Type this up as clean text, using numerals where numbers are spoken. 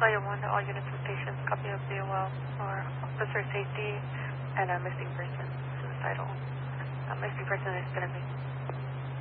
Flight 1 to all units and stations, copy of DOL for officer safety and a missing person, suicidal. Missing person is going to be